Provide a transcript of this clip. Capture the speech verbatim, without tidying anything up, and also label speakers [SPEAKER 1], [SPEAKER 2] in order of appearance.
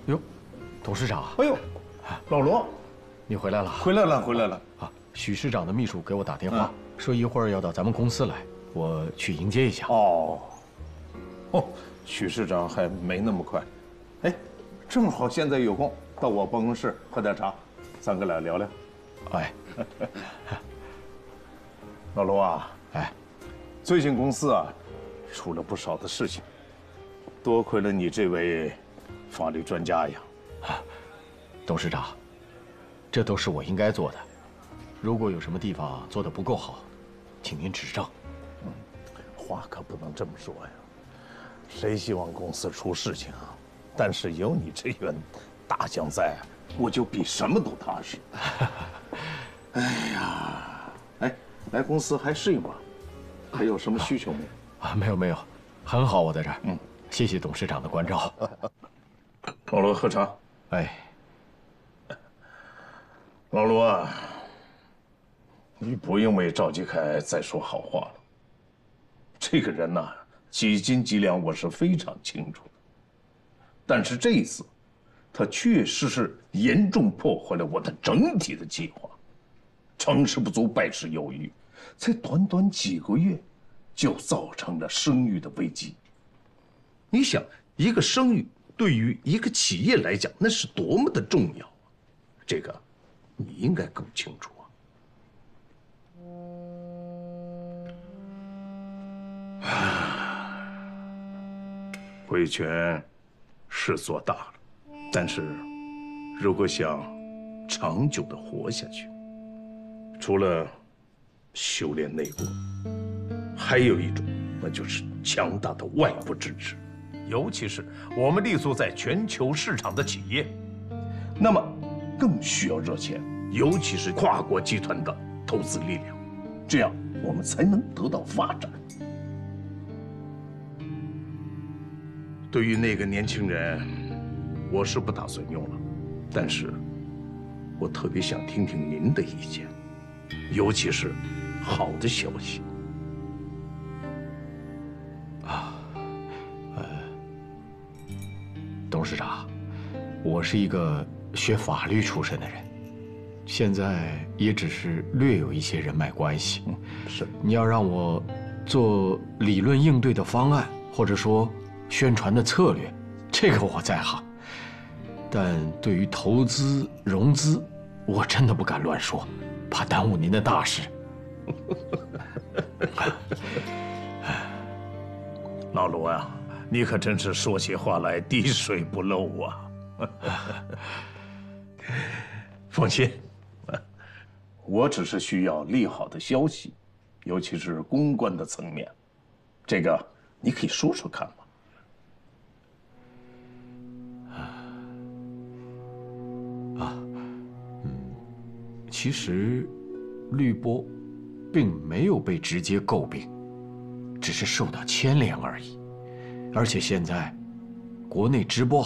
[SPEAKER 1] 哟，董事长。
[SPEAKER 2] 哎呦，老罗，
[SPEAKER 1] 你回来了。
[SPEAKER 2] 回来了，回来了。
[SPEAKER 1] 啊，许市长的秘书给我打电话，说一会儿要到咱们公司来，我去迎接一下。
[SPEAKER 2] 哦，哦，许市长还没那么快。哎，正好现在有空，到我办公室喝点茶，咱哥俩聊聊。
[SPEAKER 1] 哎，
[SPEAKER 2] 老罗啊，
[SPEAKER 1] 哎，
[SPEAKER 2] 最近公司啊，出了不少的事情，多亏了你这位法律专家呀。
[SPEAKER 1] 啊，董事长，这都是我应该做的。如果有什么地方做得不够好，请您指正。
[SPEAKER 2] 嗯，话可不能这么说呀。谁希望公司出事情啊？但是有你这员大将在，我就比什么都踏实。哎呀，哎，来公司还适应吗？还有什么需求没有？
[SPEAKER 1] 啊，没有没有，很好，我在这儿。嗯，谢谢董事长的关照。
[SPEAKER 2] 老罗，喝茶。
[SPEAKER 1] 哎，
[SPEAKER 2] 老罗啊，你不用为赵继凯再说好话了。这个人呐、啊，几斤几两我是非常清楚的。但是这一次，他确实是严重破坏了我的整体的计划。成事不足，败事有余，才短短几个月，就造成了声誉的危机。你想，一个声誉对于一个企业来讲，那是多么的重要啊！这个，你应该更清楚啊。维权是做大了，但是如果想长久的活下去，除了修炼内功，还有一种，那就是强大的外部支持，尤其是我们立足在全球市场的企业，那么更需要热钱，尤其是跨国集团的投资力量，这样我们才能得到发展。对于那个年轻人，我是不打算用了，但是我特别想听听您的意见。尤其是好的消息
[SPEAKER 1] 啊，呃，董事长，我是一个学法律出身的人，现在也只是略有一些人脉关系。
[SPEAKER 2] 嗯，是
[SPEAKER 1] 你要让我做理论应对的方案，或者说宣传的策略，这个我在行。但对于投资融资，我真的不敢乱说。怕耽误您的大事。
[SPEAKER 2] 老罗啊，你可真是说起话来滴水不漏啊！放心，我只是需要利好的消息，尤其是公关的层面，这个你可以说说看嘛。
[SPEAKER 1] 啊，嗯，其实绿波并没有被直接诟病，只是受到牵连而已。而且现在国内直播